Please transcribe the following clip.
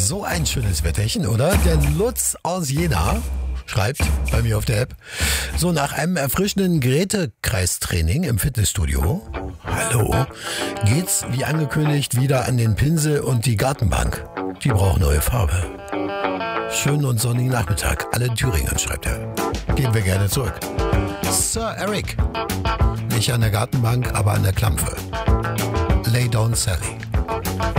So ein schönes Wetterchen, oder? Der Lutz aus Jena schreibt bei mir auf der App, so nach einem erfrischenden Gerätekreistraining im Fitnessstudio, hallo, geht's wie angekündigt wieder an den Pinsel und die Gartenbank. Die brauchen neue Farbe. Schönen und sonnigen Nachmittag. Alle in Thüringen, schreibt er. Geben wir gerne zurück. Sir Eric. Nicht an der Gartenbank, aber an der Klampfe. Lay down Sally.